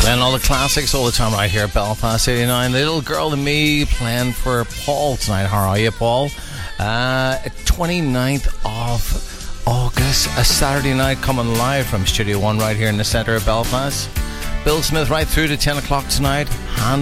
Playing all the classics all the time right here at Belfast 89. Little Girl and Me playing for Paul tonight. How are you, Paul? 29th of August, a Saturday night, coming live from Studio One right here in the centre of Belfast. Bill Smith right through to 10 o'clock tonight. Hand